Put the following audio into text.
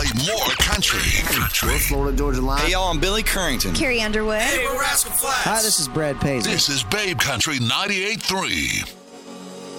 play more country. We're Florida Georgia Line. Hey, y'all, I'm Billy Currington. Carrie Underwood. Hey, we're Rascal Flatts. Hi, this is Brad Paisley. This is Babe Country 98.3.